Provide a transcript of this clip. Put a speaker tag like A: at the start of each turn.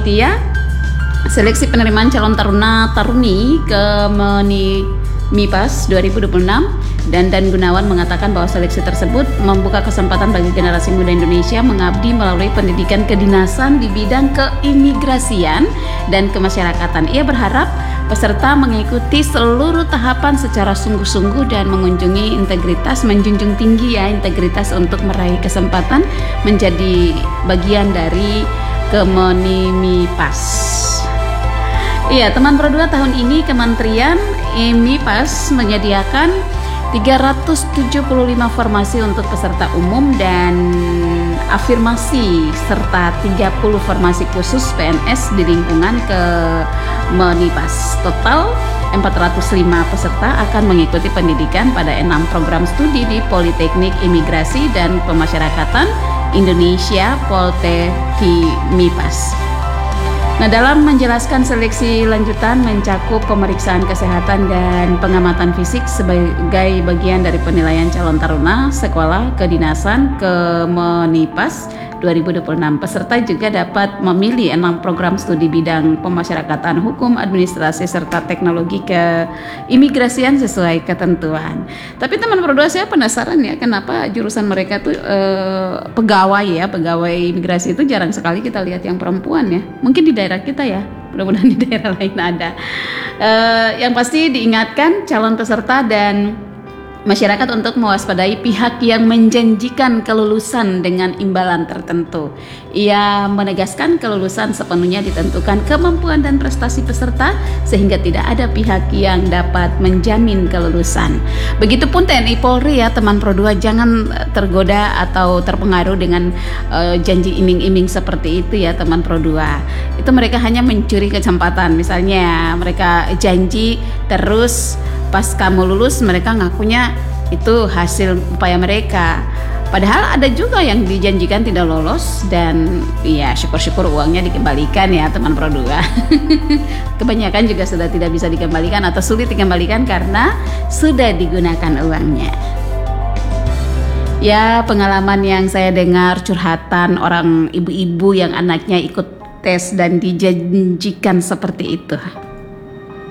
A: Panitia Seleksi Penerimaan Calon Taruna Taruni MIPAS 2026, Dan Gunawan mengatakan bahwa seleksi tersebut membuka kesempatan bagi generasi muda Indonesia mengabdi melalui pendidikan kedinasan di bidang keimigrasian dan kemasyarakatan. Ia berharap peserta mengikuti seluruh tahapan secara sungguh-sungguh dan menjunjung tinggi integritas untuk meraih kesempatan menjadi bagian dari Kemenimipas. Iya, teman Pro 2, tahun ini Kementerian MIPAS menyediakan 375 formasi untuk peserta umum dan afirmasi serta 30 formasi khusus PNS di lingkungan Kemenimipas. Total 405 peserta akan mengikuti pendidikan pada 6 program studi di Politeknik Imigrasi dan Pemasyarakatan Indonesia Poltekimipas. Nah, dalam menjelaskan seleksi lanjutan mencakup pemeriksaan kesehatan dan pengamatan fisik sebagai bagian dari penilaian calon taruna sekolah kedinasan Kemenimipas 2026. Peserta juga dapat memilih 6 program studi bidang pemasyarakatan, hukum, administrasi, serta teknologi keimigrasian sesuai ketentuan. Tapi teman Pro 2, saya penasaran ya, kenapa jurusan mereka tuh pegawai imigrasi itu jarang sekali kita lihat yang perempuan ya. Mungkin di daerah kita ya, mudah-mudahan di daerah lain ada. Yang pasti diingatkan calon peserta dan masyarakat untuk mewaspadai pihak yang menjanjikan kelulusan dengan imbalan tertentu. Ia menegaskan kelulusan sepenuhnya ditentukan kemampuan dan prestasi peserta sehingga tidak ada pihak yang dapat menjamin kelulusan. Begitupun TNI Polri ya teman Pro 2, jangan tergoda atau terpengaruh dengan janji iming-iming seperti itu ya teman Pro 2. Itu mereka hanya mencuri kesempatan. Misalnya mereka janji, terus pas kamu lulus mereka ngakunya itu hasil upaya mereka. Padahal ada juga yang dijanjikan tidak lolos dan ya syukur-syukur uangnya dikembalikan ya teman Pro 2. Kebanyakan juga sudah tidak bisa dikembalikan atau sulit dikembalikan karena sudah digunakan uangnya. Ya, pengalaman yang saya dengar curhatan orang ibu-ibu yang anaknya ikut tes dan dijanjikan seperti itu.